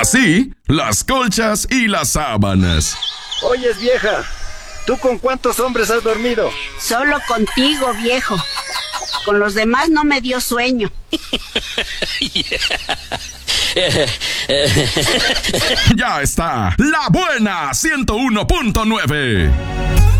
Así, las colchas y las sábanas. Oyes, vieja, ¿tú con cuántos hombres has dormido? Solo contigo, viejo. Con los demás no me dio sueño. Ya está, La Buena 101.9.